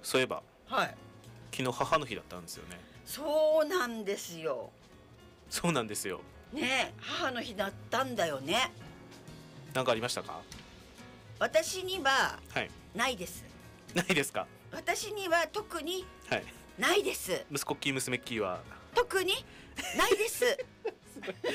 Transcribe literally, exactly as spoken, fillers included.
そういえばはい昨日母の日だったんですよね。 そうなんですよそうなんですよ。 ねえ母の日だったんだよね。 何かありましたか？ 私にははいないです。 ないですか？ 私には特にはいないです。 息子っきー娘っきーは特にないです